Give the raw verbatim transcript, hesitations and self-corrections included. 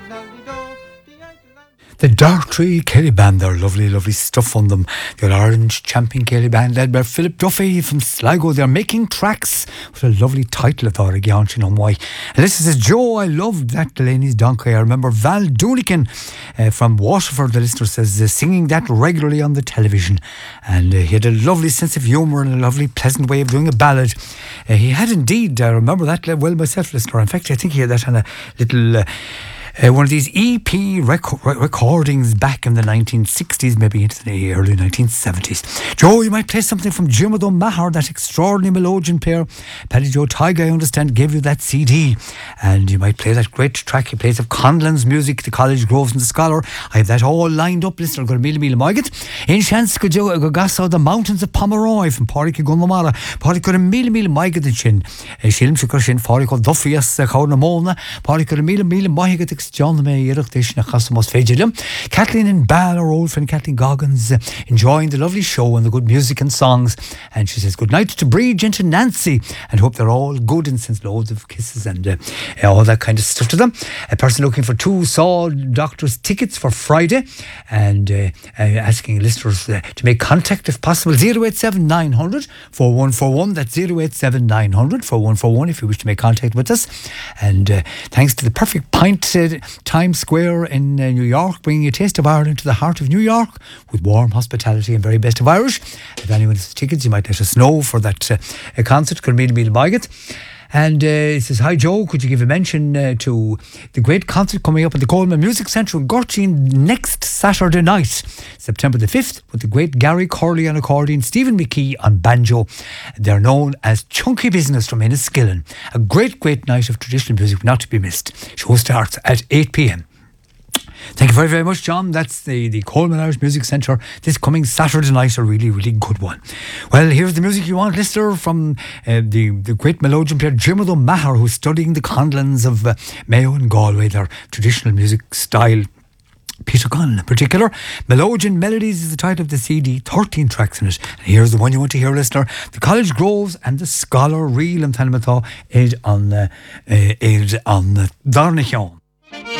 The Dartry Kelly Band, they're lovely, lovely stuff on them. The Orange Champion Kelly Band, led by Philip Duffy from Sligo. They're making tracks. What a lovely title, I thought, again, you know why. And this says, Joe, I loved that Delaney's Donkey. I remember Val Doonican uh, from Waterford, the listener says, uh, singing that regularly on the television. And uh, he had a lovely sense of humour and a lovely, pleasant way of doing a ballad. Uh, he had indeed, I remember that well myself, listener. In fact, I think he had that on a little... Uh, Uh, one of these E P rec- recordings back in the nineteen sixties, maybe into the early nineteen seventies. Joe, you might play something from Jim O'Maher, that extraordinary melodeon player. Paddy Joe Tiger, I understand, gave you that C D. And you might play that great track he plays of Conlon's music, The College Groves and the Scholar. I have that all lined up, listener. Go to Mila Mila Moiget. In chance go Joe go Gasso, the Mountains of Pomeroy from Pádraig Gunlamara. Pádraig go to Mila Mila Moiget and Shin. Shilm Shukar Shin, Pádraig go Duffias, Kauna Mona. Pádraig go to Mila Mila Moiget. John May Irachdish na Chasamos Fejidum. Kathleen and Bal, our old friend Kathleen Goggins, uh, enjoying the lovely show and the good music and songs. And she says good night to Bridge and to Nancy, and hope they're all good and sends loads of kisses and uh, all that kind of stuff to them. A person looking for two Saw Doctors tickets for Friday, and uh, uh, asking listeners uh, to make contact if possible. zero eight seven nine hundred four one four one. That's zero eight seven nine hundred four one four one if you wish to make contact with us. And uh, thanks to the Perfect Pint uh, Times Square in uh, New York, bringing a taste of Ireland to the heart of New York with warm hospitality and very best of Irish. If anyone has tickets, you might let us know for that uh, concert. Colmena Mila Moiget. And uh, it says, hi Joe, could you give a mention uh, to the great concert coming up at the Coleman Music Centre in Gortine next Saturday night, September the fifth, with the great Gary Corley on accordion, Stephen McKee on banjo. They're known as Chunky Business from Enniskillen. A great, great night of traditional music not to be missed. Show starts at eight p.m. Thank you very, very much, John. That's the, the Coleman Irish Music Centre this coming Saturday night, a really, really good one. Well, here's the music you want, listener, from uh, the, the great melodeon player Jim O'Maher, who's studying the Conlons of uh, Mayo and Galway, their traditional music style. Peter Conlon in particular. Melodeon Melodies is the title of the C D, thirteen tracks in it. And here's the one you want to hear, listener. The College Groves and the Scholar Reel and Talmatha Aid on uh, Aid on Darnichon.